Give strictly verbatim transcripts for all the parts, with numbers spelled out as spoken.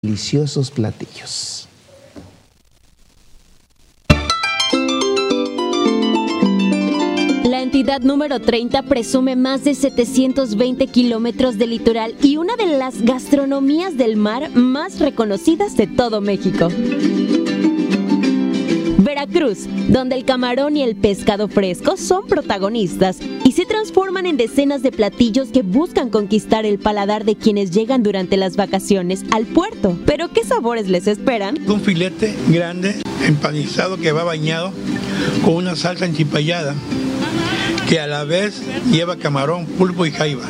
deliciosos platillos. La entidad número treinta presume más de setecientos veinte kilómetros de litoral y una de las gastronomías del mar más reconocidas de todo México. Veracruz, donde el camarón y el pescado fresco son protagonistas y se transforman en decenas de platillos que buscan conquistar el paladar de quienes llegan durante las vacaciones al puerto. ¿Pero qué sabores les esperan? Un filete grande, empanizado, que va bañado con una salsa enchipallada, que a la vez lleva camarón, pulpo y jaiba.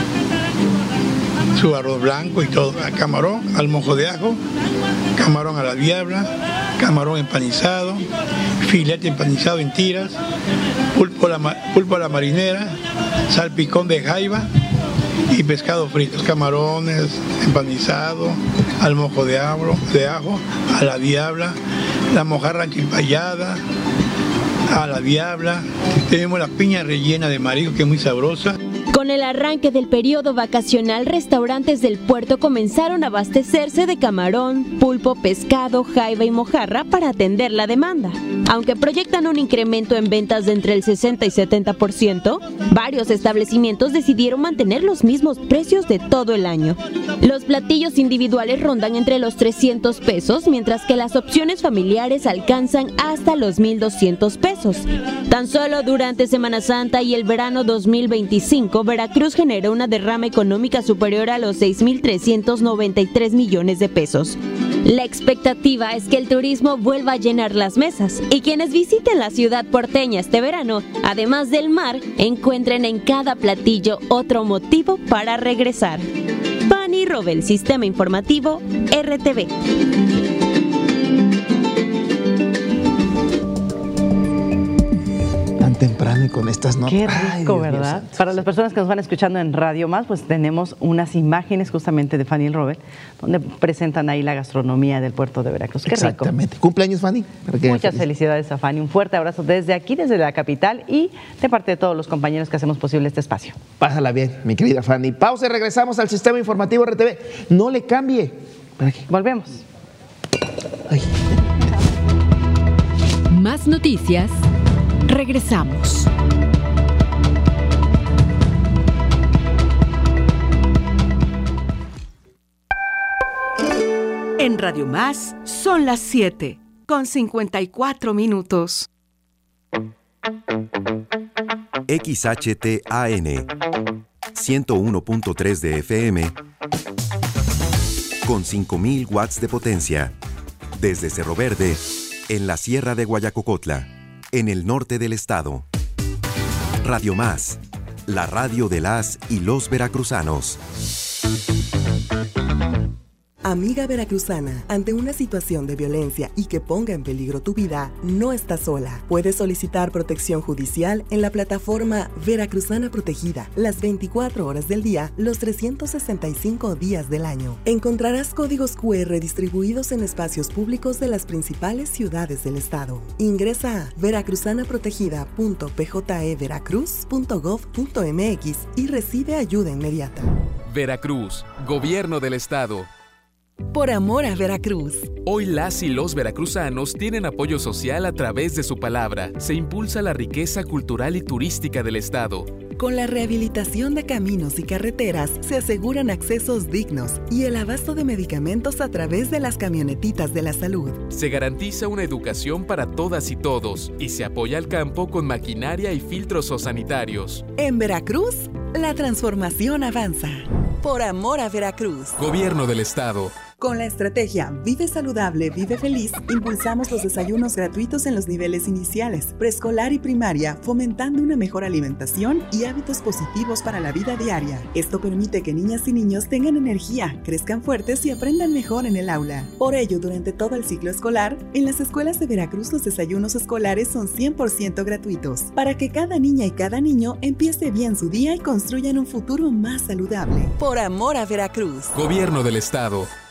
Su arroz blanco y todo. Camarón al mojo de ajo, camarón a la diabla, camarón empanizado, filete empanizado en tiras, pulpo a la, pulpo a la marinera, salpicón de jaiba y pescado frito, camarones empanizado, al mojo de ajo, de ajo, a la diabla, la mojarra enchipallada, a la diabla. Tenemos la piña rellena de marisco, que es muy sabrosa. Con el arranque del periodo vacacional, restaurantes del puerto comenzaron a abastecerse de camarón, pulpo, pescado, jaiba y mojarra para atender la demanda. Aunque proyectan un incremento en ventas de entre el sesenta y setenta por ciento, varios establecimientos decidieron mantener los mismos precios de todo el año. Los platillos individuales rondan entre los trescientos pesos, mientras que las opciones familiares alcanzan hasta los mil doscientos pesos. Tan solo durante Semana Santa y el verano dos mil veinticinco, Veracruz generó una derrama económica superior a los seis mil trescientos noventa y tres millones de pesos. La expectativa es que el turismo vuelva a llenar las mesas y quienes visiten la ciudad porteña este verano, además del mar, encuentren en cada platillo otro motivo para regresar. Fanny Robel, Sistema Informativo, R T V. Temprano y con estas notas. Qué rico, Ay, Dios ¿verdad? Dios, Para las personas que nos van escuchando en Radio Más, pues tenemos unas imágenes justamente de Fanny y Robert, donde presentan ahí la gastronomía del puerto de Veracruz. Qué Exactamente. rico. ¿Cumpleaños, Fanny? Muchas feliz. felicidades a Fanny. Un fuerte abrazo desde aquí, desde la capital y de parte de todos los compañeros que hacemos posible este espacio. Pásala bien, mi querida Fanny. Pausa y regresamos al Sistema Informativo R T V. No le cambie. Volvemos. Ay. Más noticias. Regresamos. En Radio Más son las siete con cincuenta y cuatro minutos. X H T A N ciento uno punto tres de F M con cinco mil watts de potencia desde Cerro Verde en la Sierra de Guayacocotla, en el norte del estado. Radio Más, la radio de las y los veracruzanos. Amiga veracruzana, ante una situación de violencia y que ponga en peligro tu vida, no estás sola. Puedes solicitar protección judicial en la plataforma Veracruzana Protegida, las veinticuatro horas del día, los trescientos sesenta y cinco días del año. Encontrarás códigos cu erre distribuidos en espacios públicos de las principales ciudades del estado. Ingresa a veracruzana protegida punto p j e veracruz punto gov punto m x y recibe ayuda inmediata. Veracruz, Gobierno del Estado. Por amor a Veracruz. Hoy las y los veracruzanos tienen apoyo social a través de su palabra. Se impulsa la riqueza cultural y turística del estado. Con la rehabilitación de caminos y carreteras se aseguran accesos dignos y el abasto de medicamentos a través de las camionetitas de la salud. Se garantiza una educación para todas y todos y se apoya al campo con maquinaria y filtros zoosanitarios. En Veracruz, la transformación avanza. Por amor a Veracruz. Gobierno del Estado. Con la estrategia Vive Saludable, Vive Feliz, impulsamos los desayunos gratuitos en los niveles iniciales, preescolar y primaria, fomentando una mejor alimentación y hábitos positivos para la vida diaria. Esto permite que niñas y niños tengan energía, crezcan fuertes y aprendan mejor en el aula. Por ello, durante todo el ciclo escolar, en las escuelas de Veracruz los desayunos escolares son cien por ciento gratuitos, para que cada niña y cada niño empiece bien su día y construyan un futuro más saludable. Por amor a Veracruz. Gobierno del Estado.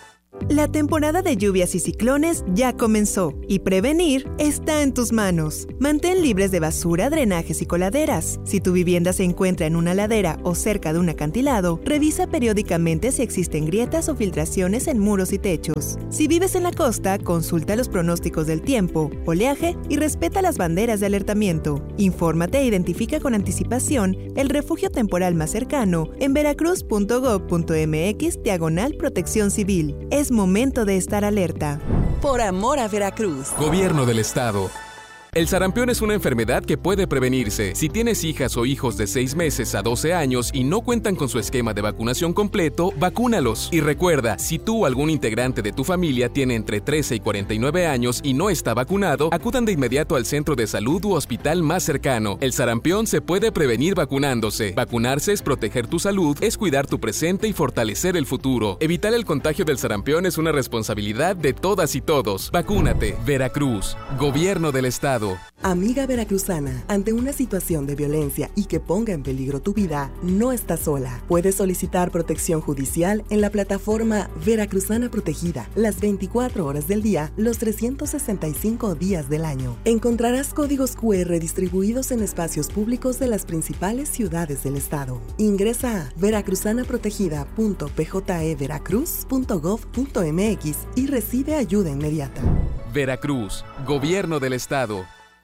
La temporada de lluvias y ciclones ya comenzó y prevenir está en tus manos. Mantén libres de basura, drenajes y coladeras. Si tu vivienda se encuentra en una ladera o cerca de un acantilado, revisa periódicamente si existen grietas o filtraciones en muros y techos. Si vives en la costa, consulta los pronósticos del tiempo, oleaje y respeta las banderas de alertamiento. Infórmate e identifica con anticipación el refugio temporal más cercano en veracruz punto gob punto mx diagonal protección civil. Es momento de estar alerta. Por amor a Veracruz. Gobierno del Estado. El sarampión es una enfermedad que puede prevenirse. Si tienes hijas o hijos de seis meses a doce años y no cuentan con su esquema de vacunación completo, vacúnalos. Y recuerda, si tú o algún integrante de tu familia tiene entre trece y cuarenta y nueve años y no está vacunado, acudan de inmediato al centro de salud u hospital más cercano. El sarampión se puede prevenir vacunándose. Vacunarse es proteger tu salud, es cuidar tu presente y fortalecer el futuro. Evitar el contagio del sarampión es una responsabilidad de todas y todos. Vacúnate. Veracruz. Gobierno del Estado. Amiga veracruzana, ante una situación de violencia y que ponga en peligro tu vida, no estás sola. Puedes solicitar protección judicial en la plataforma Veracruzana Protegida, las veinticuatro horas del día, los trescientos sesenta y cinco días del año. Encontrarás códigos cu erre distribuidos en espacios públicos de las principales ciudades del estado. Ingresa a veracruzana protegida punto p j e veracruz punto gob punto mx y recibe ayuda inmediata. Veracruz, Gobierno del Estado.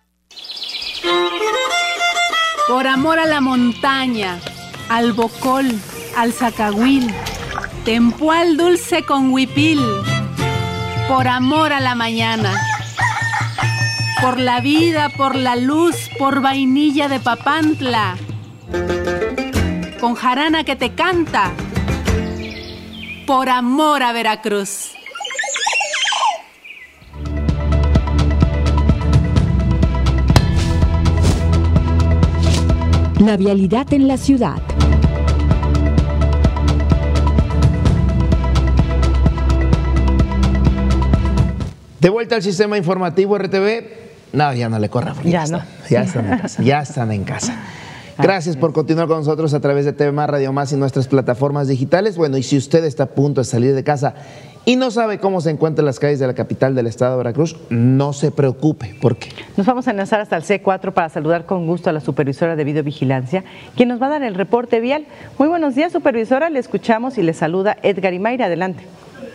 Por amor a la montaña, al bocol, al zacahuil, tempual dulce con huipil. Por amor a la mañana. Por la vida, por la luz, por vainilla de Papantla. Con jarana que te canta. Por amor a Veracruz. La vialidad en la ciudad. De vuelta al sistema informativo R T V. No, ya no le corra. Ya, ya no. Ya están en casa. Ya están en casa. Gracias por continuar con nosotros a través de T V Más, Radio Más y nuestras plataformas digitales. Bueno, y si usted está a punto de salir de casa y no sabe cómo se encuentran las calles de la capital del estado de Veracruz, no se preocupe. ¿Por qué? Nos vamos a enlazar hasta el C cuatro para saludar con gusto a la supervisora de videovigilancia, quien nos va a dar el reporte vial. Muy buenos días, supervisora. Le escuchamos y le saluda Edgar y Mayra. Adelante.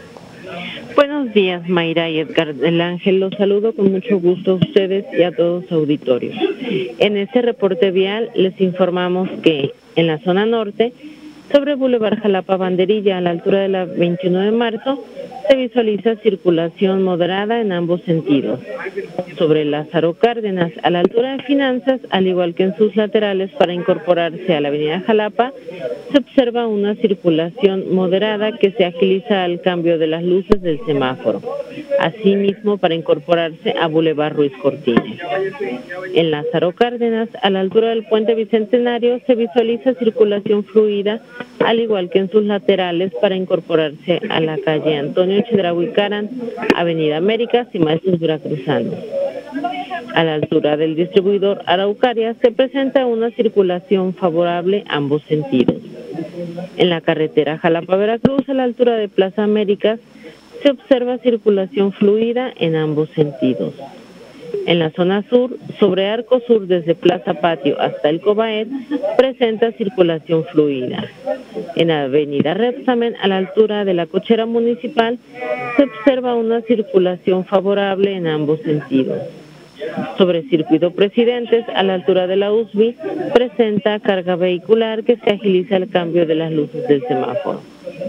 Buenos días, Mayra y Edgar del Ángel. Los saludo con mucho gusto a ustedes y a todos los auditorios. En este reporte vial les informamos que en la zona norte, sobre Boulevard Jalapa Banderilla, a la altura de la veintiuno de marzo, se visualiza circulación moderada en ambos sentidos. Sobre Lázaro Cárdenas, a la altura de Finanzas, al igual que en sus laterales para incorporarse a la avenida Jalapa, se observa una circulación moderada que se agiliza al cambio de las luces del semáforo. Asimismo, para incorporarse a Boulevard Ruiz Cortines. En Lázaro Cárdenas, a la altura del puente Bicentenario, se visualiza circulación fluida, al igual que en sus laterales para incorporarse a la calle Antonio Chedraui Caran, Avenida Américas y Maestros Veracruzanos. A la altura del distribuidor Araucaria se presenta una circulación favorable a ambos sentidos. En la carretera Jalapa-Veracruz, a la altura de Plaza Américas, se observa circulación fluida en ambos sentidos. En la zona sur, sobre Arco Sur desde Plaza Patio hasta el Cobaet, presenta circulación fluida. En Avenida Repsamen, a la altura de la cochera municipal, se observa una circulación favorable en ambos sentidos. Sobre Circuito Presidentes, a la altura de la U S B I, presenta carga vehicular que se agiliza el cambio de las luces del semáforo.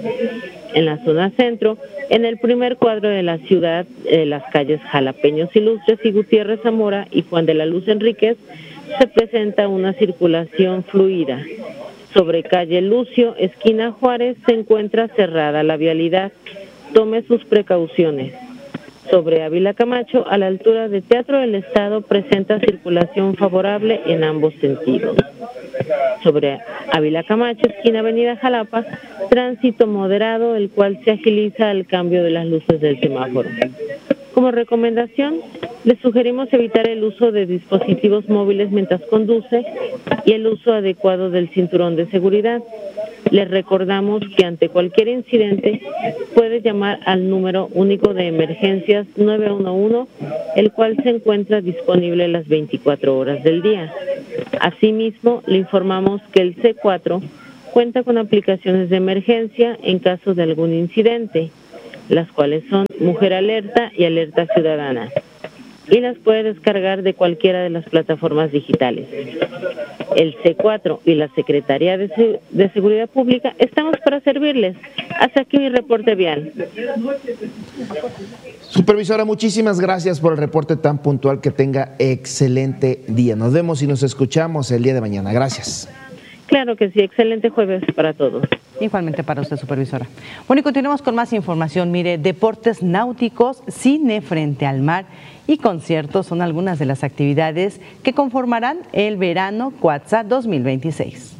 En la zona centro, en el primer cuadro de la ciudad, eh, las calles Jalapeños Ilustres y Gutiérrez Zamora y Juan de la Luz Enríquez, se presenta una circulación fluida. Sobre calle Lucio, esquina Juárez, se encuentra cerrada la vialidad. Tome sus precauciones. Sobre Ávila Camacho, a la altura de Teatro del Estado, presenta circulación favorable en ambos sentidos. Sobre Ávila Camacho, esquina Avenida Jalapa, tránsito moderado, el cual se agiliza al cambio de las luces del semáforo. Como recomendación, les sugerimos evitar el uso de dispositivos móviles mientras conduce y el uso adecuado del cinturón de seguridad. Les recordamos que ante cualquier incidente puede llamar al número único de emergencias nueve uno uno, el cual se encuentra disponible las veinticuatro horas del día. Asimismo, le informamos que el C cuatro cuenta con aplicaciones de emergencia en caso de algún incidente, las cuales son Mujer Alerta y Alerta Ciudadana, y las puede descargar de cualquiera de las plataformas digitales. El C cuatro y la Secretaría de, Se- de Seguridad Pública estamos para servirles. Hasta aquí mi reporte vial. Supervisora, muchísimas gracias por el reporte tan puntual. Que tenga excelente día. Nos vemos y nos escuchamos el día de mañana. Gracias. Claro que sí, excelente jueves para todos. Igualmente para usted, supervisora. Bueno, y continuamos con más información. Mire, deportes náuticos, cine frente al mar y conciertos son algunas de las actividades que conformarán el verano Cuatza dos mil veintiséis.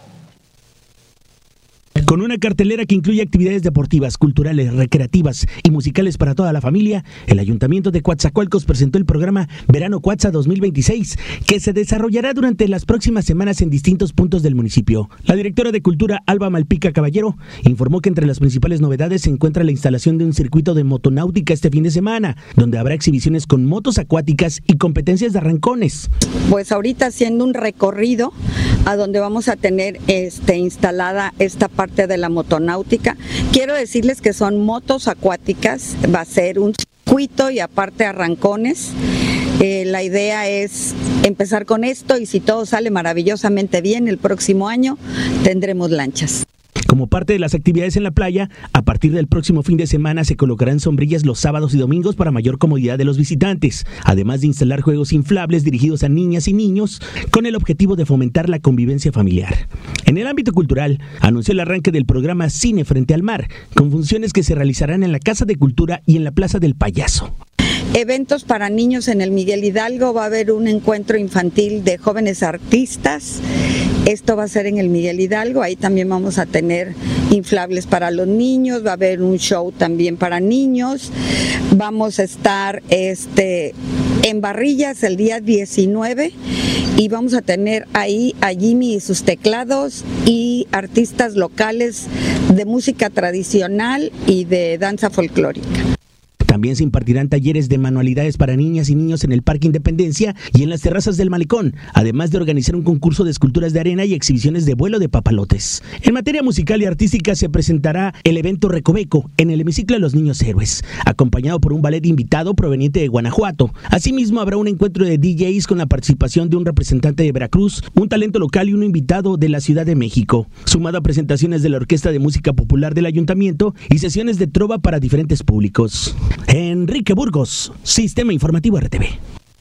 Con una cartelera que incluye actividades deportivas, culturales, recreativas y musicales para toda la familia, el Ayuntamiento de Coatzacoalcos presentó el programa Verano Cuatza dos mil veintiséis, que se desarrollará durante las próximas semanas en distintos puntos del municipio. La directora de Cultura, Alba Malpica Caballero, informó que entre las principales novedades se encuentra la instalación de un circuito de motonáutica este fin de semana, donde habrá exhibiciones con motos acuáticas y competencias de arrancones. Pues ahorita haciendo un recorrido a donde vamos a tener este, instalada esta parte de la motonáutica. Quiero decirles que son motos acuáticas, va a ser un circuito y aparte arrancones. Eh, la idea es empezar con esto y si todo sale maravillosamente bien, el próximo año tendremos lanchas. Como parte de las actividades en la playa, a partir del próximo fin de semana se colocarán sombrillas los sábados y domingos para mayor comodidad de los visitantes, además de instalar juegos inflables dirigidos a niñas y niños con el objetivo de fomentar la convivencia familiar. En el ámbito cultural, anunció el arranque del programa Cine frente al mar, con funciones que se realizarán en la Casa de Cultura y en la Plaza del Payaso. Eventos para niños en el Miguel Hidalgo, va a haber un encuentro infantil de jóvenes artistas. Esto va a ser en el Miguel Hidalgo, ahí también vamos a tener inflables para los niños, va a haber un show también para niños. Vamos a estar este, en Barrillas el día diecinueve y vamos a tener ahí a Jimmy y sus teclados y artistas locales de música tradicional y de danza folclórica. También se impartirán talleres de manualidades para niñas y niños en el Parque Independencia y en las terrazas del Malecón, además de organizar un concurso de esculturas de arena y exhibiciones de vuelo de papalotes. En materia musical y artística se presentará el evento Recoveco en el hemiciclo de los Niños Héroes, acompañado por un ballet invitado proveniente de Guanajuato. Asimismo, habrá un encuentro de D Js con la participación de un representante de Veracruz, un talento local y un invitado de la Ciudad de México, sumado a presentaciones de la Orquesta de Música Popular del Ayuntamiento y sesiones de trova para diferentes públicos. Enrique Burgos, Sistema Informativo R T V.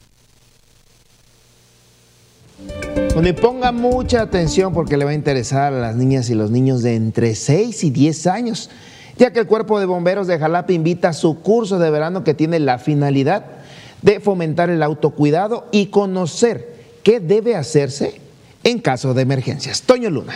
Donde ponga mucha atención porque le va a interesar a las niñas y los niños de entre seis y diez años, ya que el Cuerpo de Bomberos de Jalapa invita a su curso de verano que tiene la finalidad de fomentar el autocuidado y conocer qué debe hacerse en caso de emergencias. Toño Luna.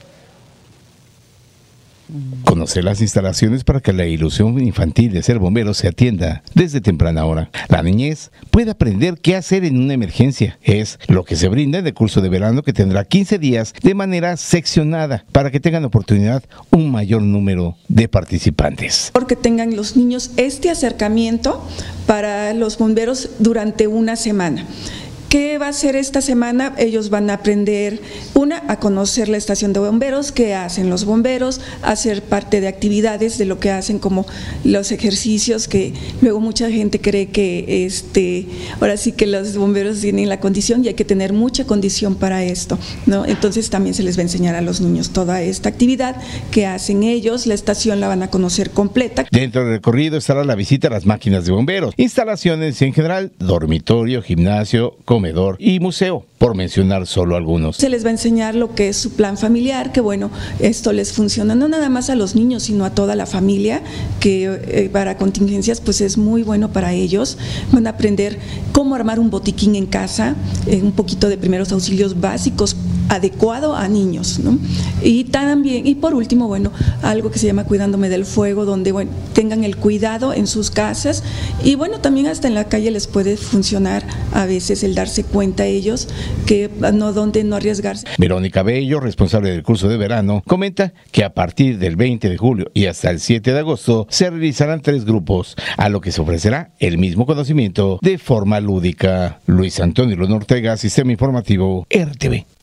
Conocer las instalaciones para que la ilusión infantil de ser bombero se atienda desde temprana hora. La niñez puede aprender qué hacer en una emergencia. Es lo que se brinda en el curso de verano que tendrá quince días de manera seccionada para que tengan oportunidad un mayor número de participantes. Porque tengan los niños este acercamiento para los bomberos durante una semana. ¿Qué va a hacer esta semana? Ellos van a aprender, una, a conocer la estación de bomberos, qué hacen los bomberos, hacer parte de actividades de lo que hacen como los ejercicios, que luego mucha gente cree que este, ahora sí que los bomberos tienen la condición y hay que tener mucha condición para esto, ¿no? Entonces también se les va a enseñar a los niños toda esta actividad que hacen ellos, la estación la van a conocer completa. Dentro del recorrido estará la visita a las máquinas de bomberos, instalaciones en general, dormitorio, gimnasio, comedor y museo, por mencionar solo algunos. Se les va a enseñar lo que es su plan familiar, que bueno, esto les funciona no nada más a los niños, sino a toda la familia, que eh, para contingencias pues es muy bueno para ellos. Van a aprender cómo armar un botiquín en casa, eh, un poquito de primeros auxilios básicos adecuado a niños, ¿no? Y también, y por último, bueno, algo que se llama Cuidándome del Fuego, donde bueno, tengan el cuidado en sus casas y bueno, también hasta en la calle les puede funcionar a veces el darse cuenta ellos que no, donde no arriesgarse. Verónica Bello, responsable del curso de verano, comenta que a partir del veinte de julio y hasta el siete de agosto se realizarán tres grupos, a lo que se ofrecerá el mismo conocimiento de forma lúdica. Luis Antonio Luna Ortega, Sistema Informativo R T V.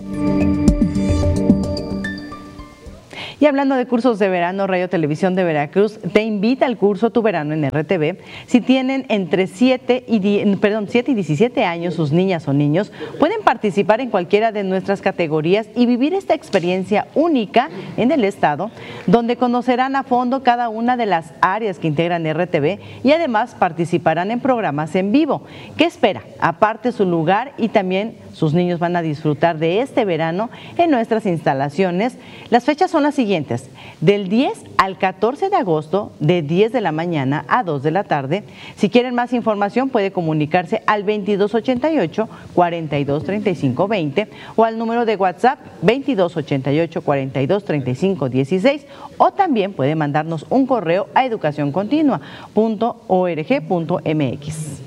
Y hablando de cursos de verano, Radio Televisión de Veracruz te invita al curso Tu Verano en R T V. Si tienen entre siete y diecisiete años sus niñas o niños, pueden participar en cualquiera de nuestras categorías y vivir esta experiencia única en el estado, donde conocerán a fondo cada una de las áreas que integran R T V y además participarán en programas en vivo. ¿Qué espera? Aparte su lugar y también sus niños van a disfrutar de este verano en nuestras instalaciones. Las fechas son las siguientes: del diez al catorce de agosto, de diez de la mañana a dos de la tarde. Si quieren más información, puede comunicarse al veintidós ochenta y ocho, cuarenta y dos treinta y cinco veinte o al número de WhatsApp veintidós ochenta y ocho, cuarenta y dos treinta y cinco dieciséis, o también puede mandarnos un correo a educación continua punto org punto mx.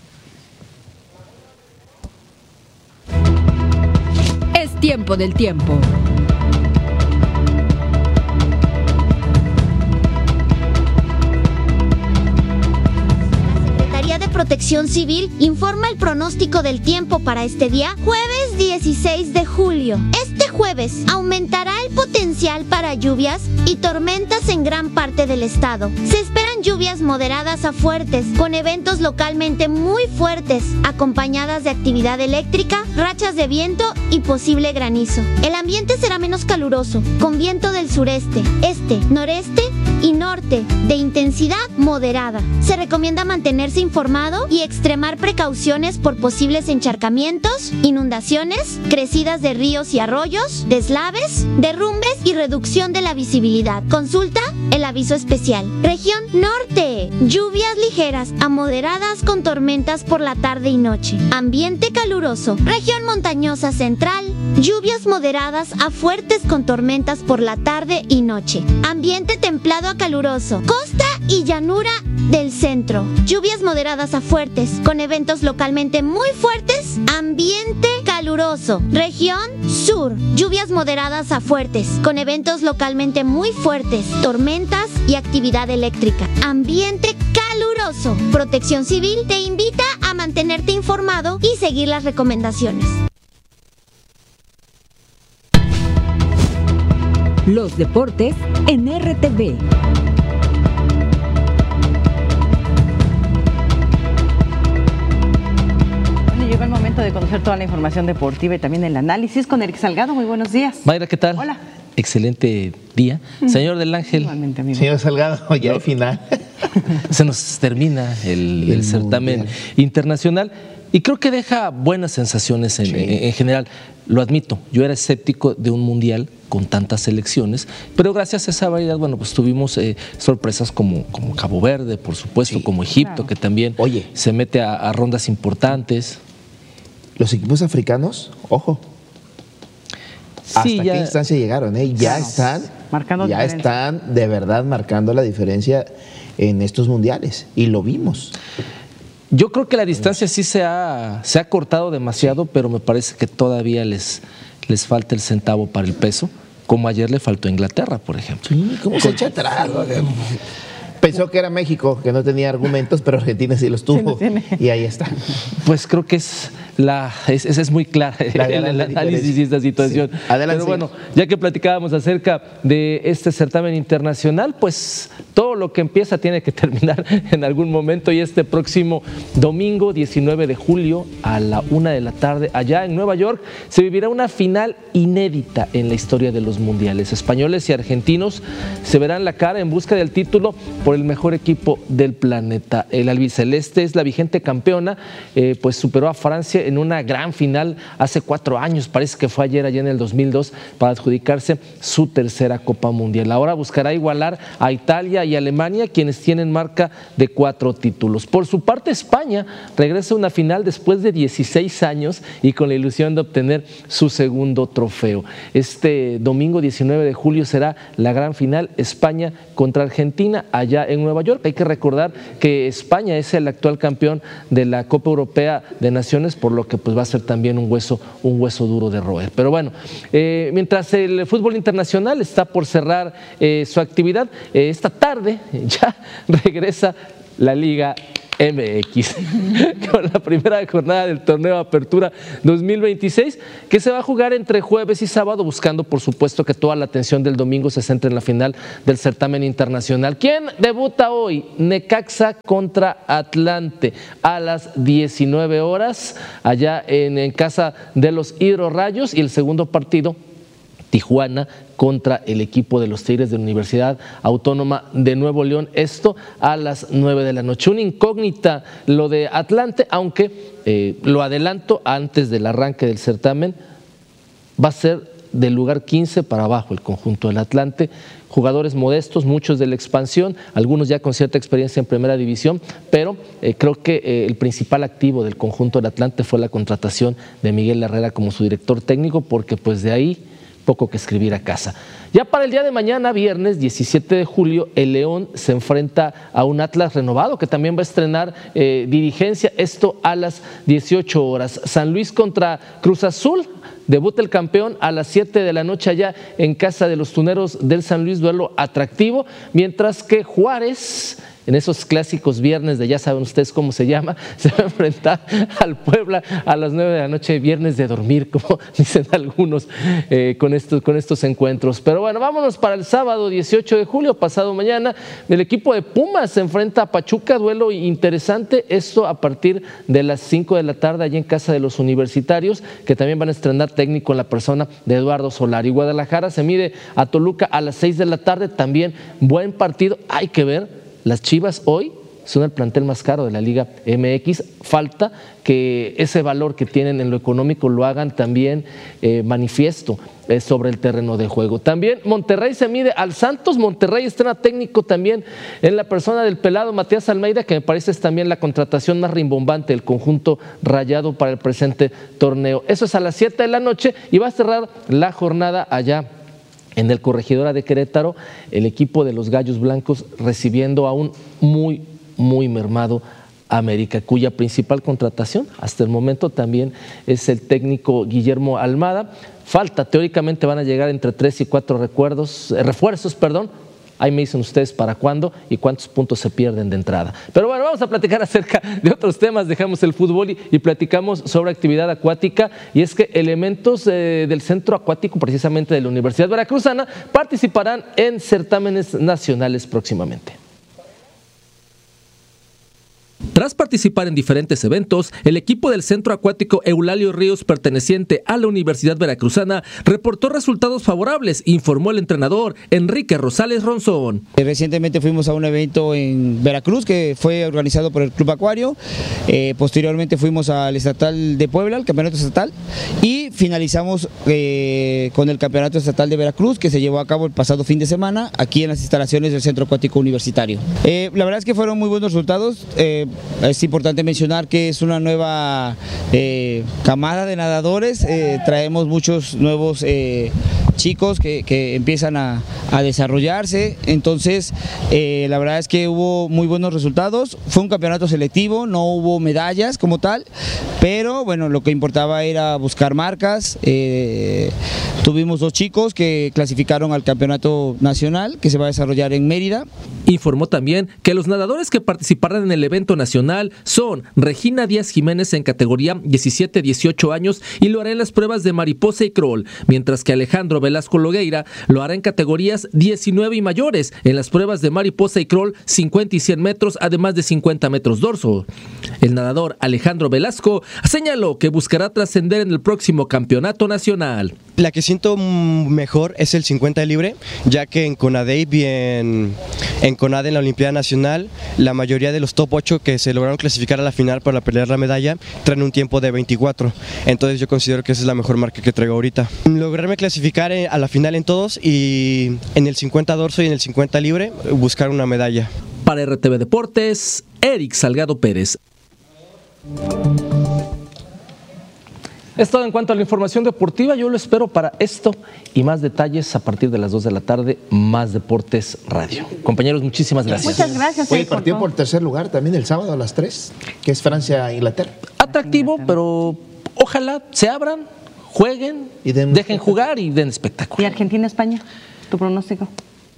Es tiempo del tiempo. De Protección Civil informa el pronóstico del tiempo para este día, jueves dieciséis de julio. Este jueves aumentará el potencial para lluvias y tormentas en gran parte del estado. Se esperan lluvias moderadas a fuertes, con eventos localmente muy fuertes, acompañadas de actividad eléctrica, rachas de viento y posible granizo. El ambiente será menos caluroso, con viento del sureste, este, noreste y norte, de intensidad moderada. Se recomienda mantenerse informado y extremar precauciones por posibles encharcamientos, inundaciones, crecidas de ríos y arroyos, deslaves, derrumbes y reducción de la visibilidad. Consulta el aviso especial. Región Norte. Lluvias ligeras a moderadas con tormentas por la tarde y noche. Ambiente caluroso. Región Montañosa Central. Lluvias moderadas a fuertes con tormentas por la tarde y noche. Ambiente templado a caluroso. Costa y llanura del centro. Lluvias moderadas a fuertes, con eventos localmente muy fuertes. Ambiente caluroso. Región Sur. Lluvias moderadas a fuertes, con eventos localmente muy fuertes, tormentas y actividad eléctrica. Ambiente caluroso. Protección Civil te invita a mantenerte informado y seguir las recomendaciones. Los deportes en R T V. Llegó el momento de conocer toda la información deportiva y también el análisis con Eric Salgado. Muy buenos días. Mayra, ¿qué tal? Hola. Excelente día. Señor del Ángel. Igualmente, amigo. Señor Salgado, ya al final. Se nos termina el, el, el certamen mundial internacional y creo que deja buenas sensaciones en, sí. en, en general. Lo admito, yo era escéptico de un mundial con tantas selecciones, pero gracias a esa variedad, bueno, pues tuvimos eh, sorpresas como, como Cabo Verde, por supuesto, sí, como Egipto, claro, que también Oye, se mete a, a rondas importantes. Los equipos africanos, ojo, ¿hasta sí, ya, qué instancia llegaron? Eh? Ya claro, están, marcando ya diferencia. están de verdad marcando la diferencia en estos mundiales y lo vimos. Yo creo que la distancia sí se ha, se ha cortado demasiado, sí, pero me parece que todavía les, les falta el centavo para el peso, como ayer le faltó a Inglaterra, por ejemplo. Sí, ¿cómo se echa atrás? Pensó que era México, que no tenía argumentos, pero Argentina sí los tuvo. Sí, y ahí está. Pues creo que es la es, esa es muy clara la, el, el análisis de esta situación. Sí. Adelante. Pero bueno, ya que platicábamos acerca de este certamen internacional, pues todo lo que empieza tiene que terminar en algún momento, y este próximo domingo diecinueve de julio a la una de la tarde allá en Nueva York se vivirá una final inédita en la historia de los mundiales. Españoles y argentinos se verán la cara en busca del título por el mejor equipo del planeta. El albiceleste es la vigente campeona, eh, pues superó a Francia en una gran final hace cuatro años, parece que fue ayer, allá en el dos mil dos, para adjudicarse su tercera Copa Mundial. Ahora buscará igualar a Italia y Alemania Alemania, quienes tienen marca de cuatro títulos. Por su parte, España regresa a una final después de dieciséis años y con la ilusión de obtener su segundo trofeo. Este domingo diecinueve de julio será la gran final, España contra Argentina allá en Nueva York. Hay que recordar que España es el actual campeón de la Copa Europea de Naciones, por lo que pues va a ser también un hueso, un hueso duro de roer. Pero bueno, eh, mientras el fútbol internacional está por cerrar eh, su actividad, eh, esta tarde ya regresa la Liga M X con la primera jornada del torneo Apertura dos mil veintiséis, que se va a jugar entre jueves y sábado, buscando por supuesto que toda la atención del domingo se centre en la final del certamen internacional. ¿Quién debuta hoy? Necaxa contra Atlante a las diecinueve horas allá en, en casa de los Hidrorrayos, y el segundo partido, Tijuana contra el equipo de los Tigres de la Universidad Autónoma de Nuevo León, esto a las nueve de la noche. Una incógnita lo de Atlante, aunque eh, lo adelanto antes del arranque del certamen, va a ser del lugar quince para abajo el conjunto del Atlante. Jugadores modestos, muchos de la expansión, algunos ya con cierta experiencia en primera división, pero eh, creo que eh, el principal activo del conjunto del Atlante fue la contratación de Miguel Herrera como su director técnico, porque pues de ahí poco que escribir a casa. Ya para el día de mañana, viernes diecisiete de julio, el León se enfrenta a un Atlas renovado que también va a estrenar eh, dirigencia, esto a las dieciocho horas. San Luis contra Cruz Azul, debuta el campeón a las siete de la noche allá en casa de los Tuneros del San Luis, duelo atractivo, mientras que Juárez, en esos clásicos viernes de ya saben ustedes cómo se llama, se va a enfrentar al Puebla a las nueve de la noche, viernes de dormir, como dicen algunos, eh, con, estos, con estos encuentros. Pero bueno, vámonos para el sábado dieciocho de julio, pasado mañana. El equipo de Pumas se enfrenta a Pachuca, duelo interesante, esto a partir de las cinco de la tarde allí en casa de los Universitarios, que también van a estrenar técnico en la persona de Eduardo Solari. Guadalajara se mide a Toluca a las seis de la tarde, también buen partido, hay que ver. Las Chivas hoy son el plantel más caro de la Liga M X. Falta que ese valor que tienen en lo económico lo hagan también eh, manifiesto eh, sobre el terreno de juego. También Monterrey se mide al Santos. Monterrey estrena técnico también en la persona del pelado Matías Almeida, que me parece es también la contratación más rimbombante del conjunto rayado para el presente torneo. Eso es a las siete de la noche y va a cerrar la jornada allá en el Corregidora de Querétaro, el equipo de los Gallos Blancos recibiendo a un muy, muy mermado América, cuya principal contratación hasta el momento también es el técnico Guillermo Almada. Falta, teóricamente van a llegar entre tres y cuatro recuerdos, eh, refuerzos, perdón. Ahí me dicen ustedes para cuándo y cuántos puntos se pierden de entrada. Pero bueno, vamos a platicar acerca de otros temas. Dejamos el fútbol y, y platicamos sobre actividad acuática. Y es que elementos eh, del centro acuático, precisamente de la Universidad Veracruzana, participarán en certámenes nacionales próximamente. Tras participar en diferentes eventos, el equipo del Centro Acuático Eulalio Ríos, perteneciente a la Universidad Veracruzana, reportó resultados favorables, informó el entrenador Enrique Rosales Ronzón. Recientemente fuimos a un evento en Veracruz que fue organizado por el Club Acuario, eh, posteriormente fuimos al Estatal de Puebla, al Campeonato Estatal, y finalizamos eh, con el Campeonato Estatal de Veracruz, que se llevó a cabo el pasado fin de semana, aquí en las instalaciones del Centro Acuático Universitario. Eh, la verdad es que fueron muy buenos resultados. Eh, Es importante mencionar que es una nueva eh, camada de nadadores, eh, traemos muchos nuevos eh, chicos que, que empiezan a, a desarrollarse, entonces eh, la verdad es que hubo muy buenos resultados. Fue un campeonato selectivo, no hubo medallas como tal, pero bueno, lo que importaba era buscar marcas. Eh, tuvimos dos chicos que clasificaron al campeonato nacional que se va a desarrollar en Mérida. Informó también que los nadadores que participarán en el evento nacional son Regina Díaz Jiménez en categoría diecisiete a dieciocho años y lo hará en las pruebas de mariposa y crawl, mientras que Alejandro Velasco Logueira lo hará en categorías diecinueve y mayores en las pruebas de mariposa y crawl cincuenta y cien metros, además de cincuenta metros dorso. El nadador Alejandro Velasco señaló que buscará trascender en el próximo campeonato nacional. La que siento mejor es el cincuenta libre, ya que en CONADEIP y en, en CONADE, en la Olimpiada Nacional, la mayoría de los top ocho que se lograron clasificar a la final para pelear la medalla traen un tiempo de veinticuatro, entonces yo considero que esa es la mejor marca que traigo ahorita. Lograrme clasificar a la final en todos y en el cincuenta dorso y en el cincuenta libre buscar una medalla. Para R T V Deportes, Eric Salgado Pérez. Es todo en cuanto a la información deportiva. Yo lo espero para esto y más detalles a partir de las dos de la tarde, Más Deportes Radio. Compañeros, muchísimas gracias. Muchas gracias. Hoy partido por tercer lugar también el sábado a las tres, que es Francia-Inglaterra. Atractivo, pero ojalá se abran, jueguen, y den dejen jugar y den espectáculo. ¿Y Argentina-España? ¿Tu pronóstico?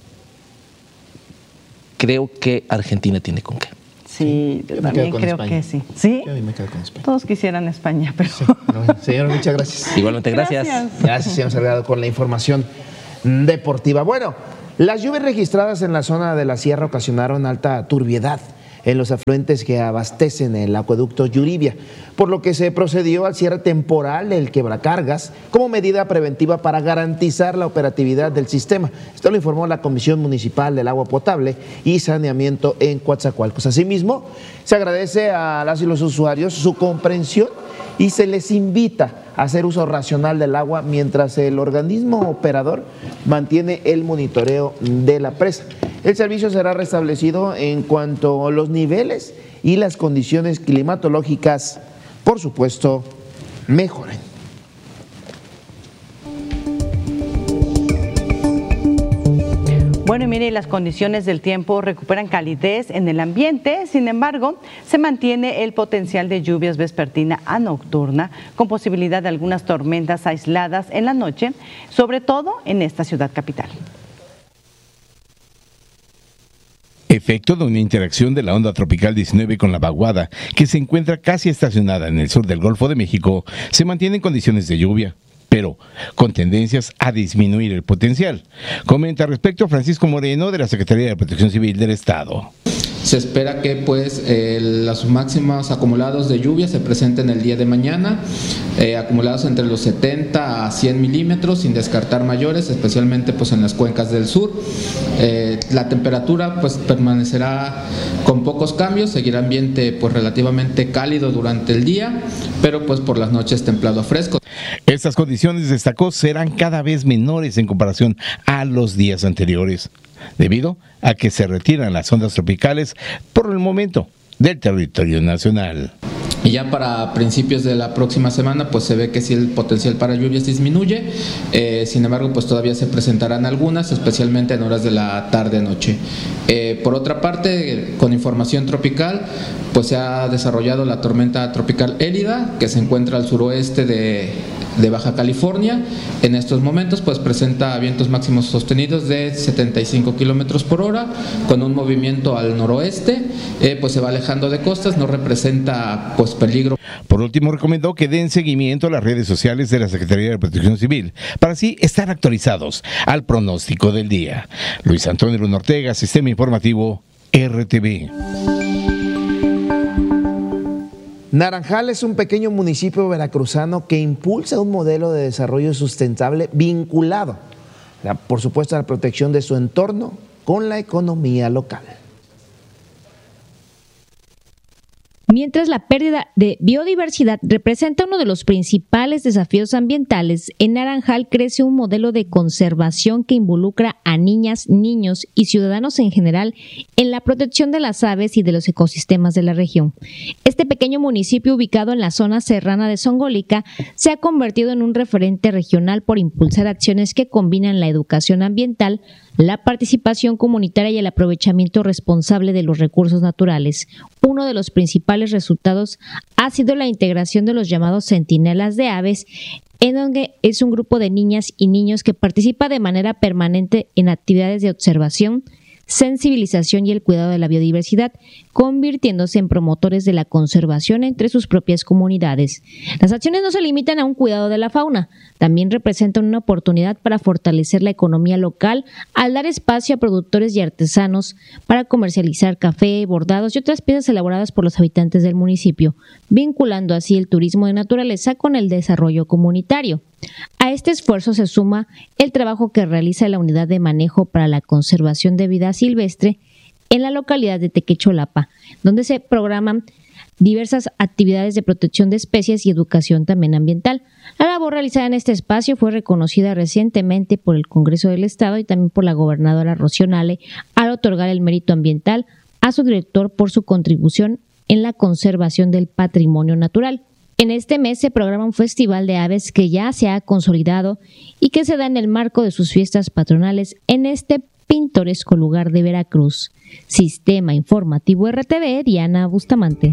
Creo que Argentina tiene con qué. Sí, yo también creo España. que sí. ¿Sí? Yo me quedo con España. Todos quisieran España, pero... Sí. Señor, muchas gracias. Igualmente, gracias. Gracias, gracias señor Salgado, con la información deportiva. Bueno, las lluvias registradas en la zona de la sierra ocasionaron alta turbiedad en los afluentes que abastecen el acueducto Yuribia, por lo que se procedió al cierre temporal del quebracargas como medida preventiva para garantizar la operatividad del sistema. Esto lo informó la Comisión Municipal del Agua Potable y Saneamiento en Coatzacoalcos. Asimismo, se agradece a las y los usuarios su comprensión y se les invita a hacer uso racional del agua mientras el organismo operador mantiene el monitoreo de la presa. El servicio será restablecido en cuanto a los niveles y las condiciones climatológicas, por supuesto, mejoren. Bueno, y mire, las condiciones del tiempo recuperan calidez en el ambiente, sin embargo, se mantiene el potencial de lluvias vespertina a nocturna, con posibilidad de algunas tormentas aisladas en la noche, sobre todo en esta ciudad capital. Efecto de una interacción de la onda tropical diecinueve con la vaguada, que se encuentra casi estacionada en el sur del Golfo de México, se mantienen condiciones de lluvia, pero con tendencias a disminuir el potencial. Comenta al respecto Francisco Moreno, de la Secretaría de Protección Civil del Estado. Se espera que pues eh, los máximos acumulados de lluvia se presenten el día de mañana, eh, acumulados entre los setenta a cien milímetros, sin descartar mayores, especialmente pues en las cuencas del sur. Eh, la temperatura pues permanecerá con pocos cambios, seguirá ambiente pues relativamente cálido durante el día, pero pues por las noches templado a fresco. Estas condiciones, destacó, serán cada vez menores en comparación a los días anteriores, debido a que se retiran las ondas tropicales por el momento del territorio nacional. Y ya para principios de la próxima semana pues se ve que sí el potencial para lluvias disminuye, eh, sin embargo pues todavía se presentarán algunas, especialmente en horas de la tarde-noche. Eh, por otra parte, con información tropical, pues se ha desarrollado la tormenta tropical Élida, que se encuentra al suroeste de, de Baja California. En estos momentos pues presenta vientos máximos sostenidos de setenta y cinco kilómetros por hora, con un movimiento al noroeste, eh, pues se va alejando de costas, no representa pues peligro. Por último, recomendó que den seguimiento a las redes sociales de la Secretaría de Protección Civil para así estar actualizados al pronóstico del día. Luis Antonio Luna Ortega, Sistema Informativo R T V. Naranjal es un pequeño municipio veracruzano que impulsa un modelo de desarrollo sustentable vinculado, por supuesto, a la protección de su entorno con la economía local. Mientras la pérdida de biodiversidad representa uno de los principales desafíos ambientales, en Naranjal crece un modelo de conservación que involucra a niñas, niños y ciudadanos en general en la protección de las aves y de los ecosistemas de la región. Este pequeño municipio, ubicado en la zona serrana de Zongolica, se ha convertido en un referente regional por impulsar acciones que combinan la educación ambiental, la participación comunitaria y el aprovechamiento responsable de los recursos naturales. Uno de los principales resultados ha sido la integración de los llamados centinelas de aves, en donde es un grupo de niñas y niños que participa de manera permanente en actividades de observación, sensibilización y el cuidado de la biodiversidad, convirtiéndose en promotores de la conservación entre sus propias comunidades. Las acciones no se limitan a un cuidado de la fauna, también representan una oportunidad para fortalecer la economía local al dar espacio a productores y artesanos para comercializar café, bordados y otras piezas elaboradas por los habitantes del municipio, vinculando así el turismo de naturaleza con el desarrollo comunitario. A este esfuerzo se suma el trabajo que realiza la Unidad de Manejo para la Conservación de Vida Silvestre en la localidad de Tequecholapa, donde se programan diversas actividades de protección de especies y educación también ambiental. La labor realizada en este espacio fue reconocida recientemente por el Congreso del Estado y también por la gobernadora Rocío Nale al otorgar el mérito ambiental a su director por su contribución en la conservación del patrimonio natural. En este mes se programa un festival de aves que ya se ha consolidado y que se da en el marco de sus fiestas patronales en este pintoresco lugar de Veracruz. Sistema Informativo R T V, Diana Bustamante.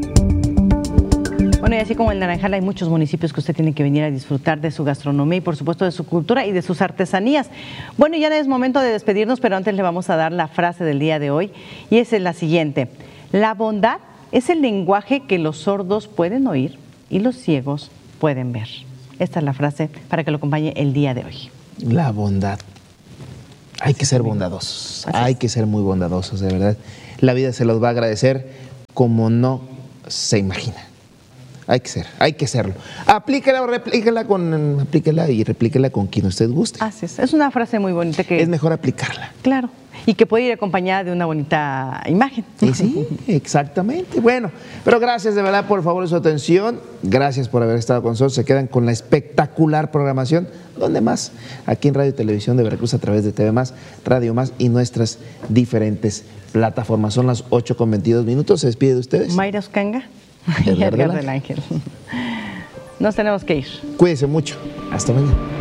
Bueno, y así como el Naranjal, hay muchos municipios que usted tiene que venir a disfrutar de su gastronomía y por supuesto de su cultura y de sus artesanías. Bueno, ya es momento de despedirnos, pero antes le vamos a dar la frase del día de hoy y esa es la siguiente: la bondad es el lenguaje que los sordos pueden oír y los ciegos pueden ver. Esta es la frase para que lo acompañe el día de hoy. La bondad. Hay que ser bondadosos, hay que ser muy bondadosos, de verdad. La vida se los va a agradecer como no se imagina. Hay que ser, hay que serlo. Aplíquela o replíquela con, aplíquela y replíquela con quien usted guste. Así es, es una frase muy bonita que... Es mejor aplicarla. Claro, y que puede ir acompañada de una bonita imagen. Sí, sí, exactamente. Bueno, pero gracias de verdad por favor de su atención. Gracias por haber estado con nosotros. Se quedan con la espectacular programación. ¿Dónde más? Aquí en Radio y Televisión de Veracruz a través de T V Más, Radio Más y nuestras diferentes plataformas. Son las ocho con veintidós minutos. ¿Se despide de ustedes? Mayra Oscanga y Edgar del Ángel. Nos tenemos que ir. Cuídense mucho. Hasta mañana.